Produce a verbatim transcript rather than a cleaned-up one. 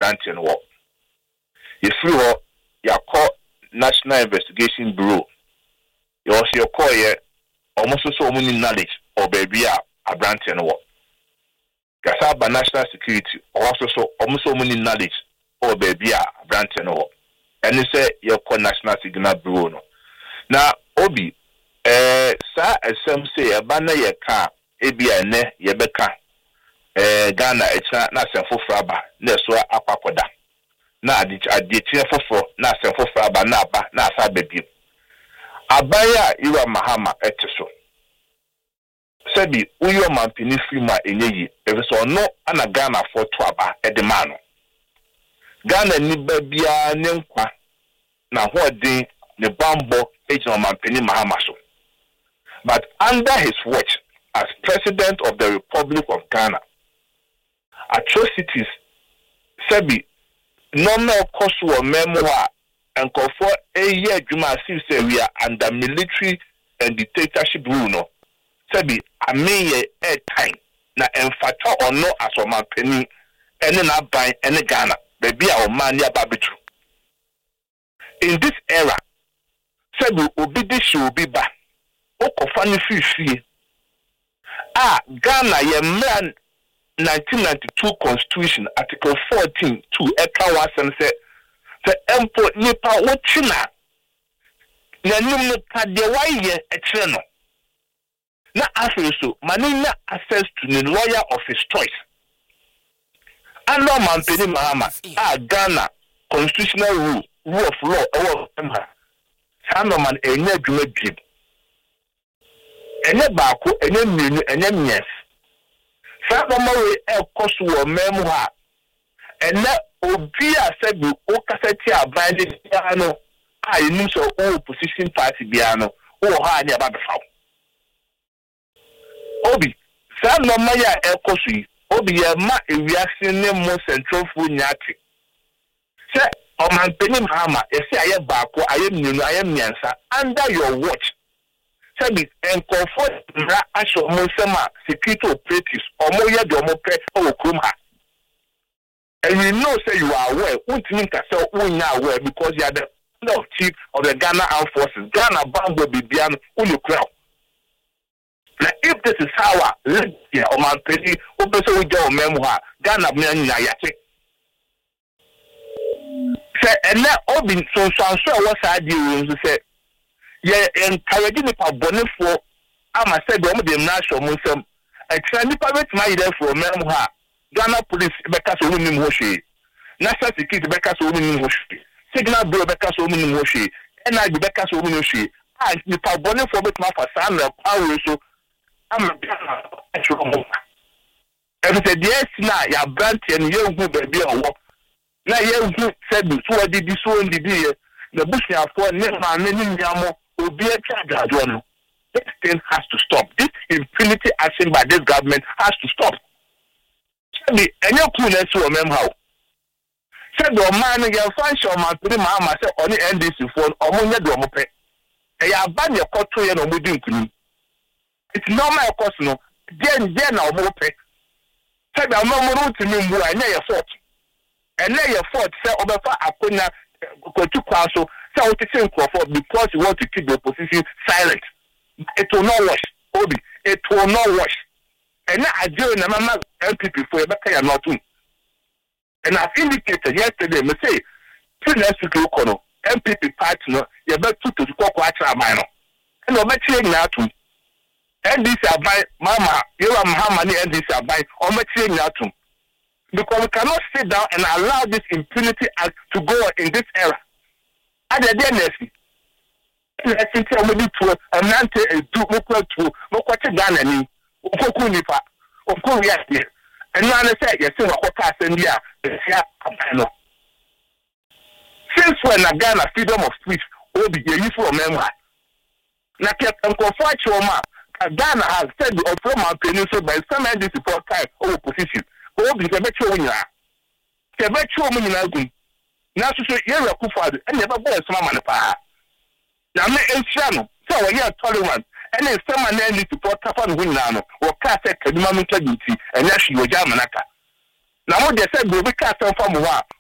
abrantian wo ye free ho ya call National Investigation Bureau you also your call ye almost so many knowledge or baby a abrantian wo kasa ba national security also so almost so many knowledge or baby a abrantian wo and say your call National Signal Bureau no na obi eh sa asem say e ba na ye ka ebia ne ye beka eh Ghana echa na asem fraba na so akwakoda na adi adi tie foforo na asem fraba na aba na asa bebi abaya iwa mahama eteso sebi uyo mampini frima enyeyi eveso no ana Ghana for to aba edemano Ghana ni babia ne nkwa na hodin ne bambo ejino mampini mahama so but under his watch as President of the Republic of Ghana, atrocities, sebi, normal cost or memoir, and confer a year Juma say we are under military and dictatorship rule. No, sebi, I mean a time na enfata or no as a man penny, and then I buy any Ghana, baby our man ya babitu. In this era, sebi, obedi should be back. Oko fani fi Ah, Ghana, ye man nineteen ninety-two Constitution, Article fourteen, two, Eka Wasan said, the Empo Nipa Wachina, Nanum Kadewa ye eternal. Na after so, Manina access to the lawyer of his choice. And no man Penny Mahama, ah, Ghana, constitutional rule, rule of law, or Emma. Sanoman, a near dream. Enye baako enye mmenu enye myes sa mamawe e koso wo memu ha ene obi a sebi o kaseti aban de ya no a enu so o opposition party bia no o ha anya ba befa obi sa mamawe e koso yi obi ye ma ewiase ne mo central fu nyati se o man peni mahama e se aye baako aye mmenu aye myensa under your watch Sebi and comfort ra asho mo sema security operatives or mo ye do mo pe o krumha. And you know say you are aware, untimi ka say unya aware because you are the of chief of the Ghana Armed Forces. Ghana Bambo Bibiano unu crown. Now if this is how yeah o man pedi o be so we go memu ha Ghana me nya yate. Say and na obi so so so what side you say ye encourage nipa bonefo ama say dem dem na show mo nsem e tira nipa betima yi there for mem ha Ghana police beka so nim ho hwe national security beka so nim ho hwe signal bureau beka so nim ho hwe N I B beka so nim ho hwe ah nipa bonefo betima fa sa na power so ama Ghana e show mo e be dey na ya branch en ye hu ba bi owo na ye hu say bi so di di so ndi di ye na bushia for ne ma ne ni nyamo This thing has to stop. This impunity action by this government has to stop. Say any coolness to remember how. Say the man you find some man to Mahama say only N D C phone or money do mo pe. E ya ban your court to no mudi nkuni. It's normal course no. Then then na mo pe. Say the man mo root ni mbu anya your fault. And na your fault say obefa akonya kotu kwaso. So because you want to keep the opposition silent, it will not wash. Obi, it will not wash. And I do na mama M P P for Rebecca not too. And I've indicated yesterday, me say, two next week local M P P party no, you better put to the quatra minor. And no matter now too. And this are by mama, you are Muhammad and this are by or matter now too. Because we cannot sit down and allow this impunity act to go in this era. At the D N S, I think I'm going to a man to do more to more Ghana ni, Oku Nipa, Oku Yaki, and now I say, yes, what pass in here, the since when a Ghana freedom of speech will be a useful memoir. Now, Captain Kofacho, Ghana has said the Oklahoma Peninsula by some N D C support time or opposition, who will be the metro winner. The metro winner. Now, so you're a kufa, and never bought some money. Now, I'm a channel, so you're tolerant, and then someone then to support Tapan Winano or Cassette Kadimam duty, and actually your Jamanaka. Now, what they said will be cast on from one,